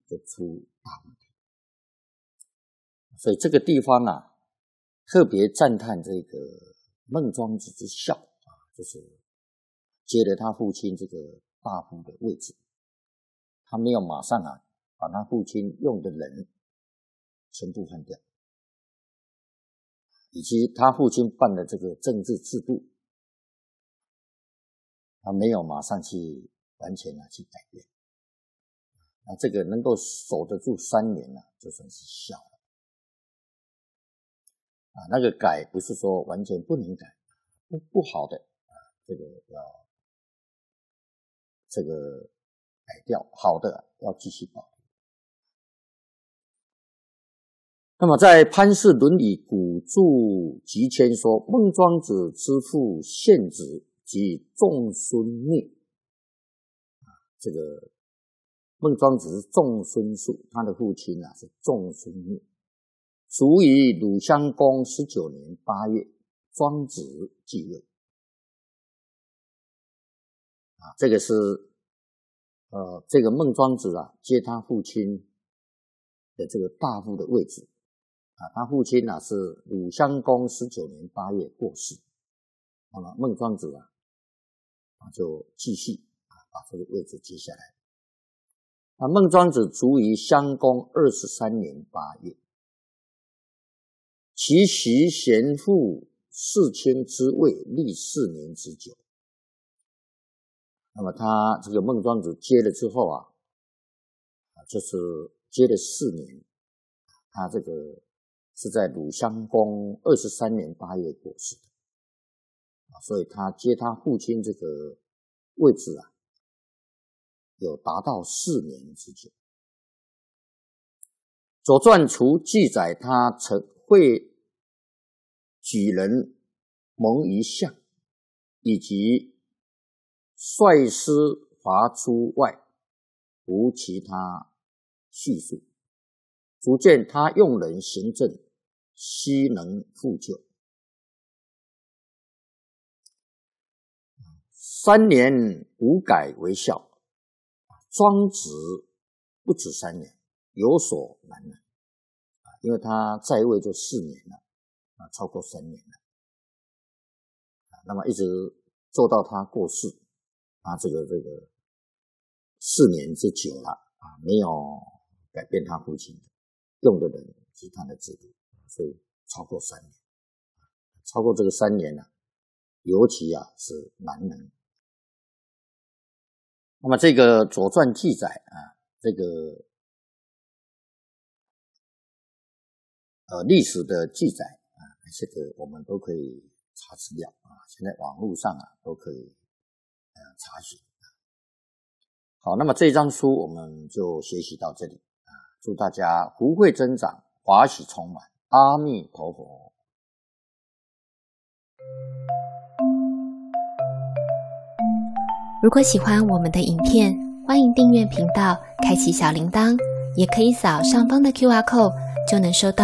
就出大问题。所以这个地方啊，特别赞叹这个孟庄子之孝啊，就是接了他父亲这个大夫的位置，他没有马上啊把他父亲用的人全部换掉，以及他父亲办的这个政治制度，他没有马上去完全去改变。这个能够守得住3年就算是孝了。那个改不是说完全不能改，不好的这个要改掉，好的要继续保留。那么在潘氏伦理古注集签说，孟庄子之父献子及仲孙孽，这个孟庄子是仲孙述，他的父亲是仲孙孽，卒于鲁襄公19年8月，庄子继位。这个是这个孟庄子接他父亲的这个大夫的位置。他父亲是鲁襄公19年8月过世，那么孟庄子就继续把这个位置接下来。孟庄子卒于襄公23年8月，其袭贤父世卿之位历4年之久。那么他这个孟庄子接了之后就是接了4年，他这个是在鲁襄公23年8月过世的，所以他接他父亲这个位置有达到4年之久。左传除记载他曾会举人蒙于相，以及率师伐出外，无其他叙述，足见他用人行政，悉能复救。3年无改为孝，庄子不止3年，有所难忍，因为他在位就4年了，超过3年了，那么一直做到他过世，这个4年之久了没有改变他父亲用的人及他的制度，所以超过3年，超过这个3年尤其是难忍。那么这个左传记载这个历史的记载这个我们都可以查资料现在网络上都可以查询。好，那么这张书我们就学习到这里祝大家福慧增长，华喜充满，阿弥陀佛。 如果喜欢我们的影片，欢迎订阅频道，开启小铃铛，也可以扫上方的 QR code，就能收到